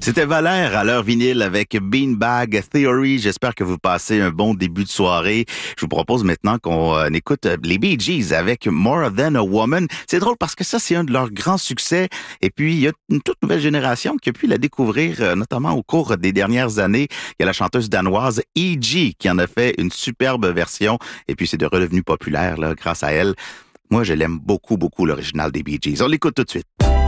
C'était Valère à l'heure vinyle avec Beanbag Theory. J'espère que vous passez un bon début de soirée. Je vous propose maintenant qu'on écoute les Bee Gees avec More Than a Woman. C'est drôle parce que ça, c'est un de leurs grands succès. Et puis, il y a une toute nouvelle génération qui a pu la découvrir, notamment au cours des dernières années. Il y a la chanteuse danoise E.G. qui en a fait une superbe version. Et puis, c'est de redevenu populaire là, grâce à elle. Moi, je l'aime beaucoup, beaucoup, l'original des Bee Gees. On l'écoute tout de suite.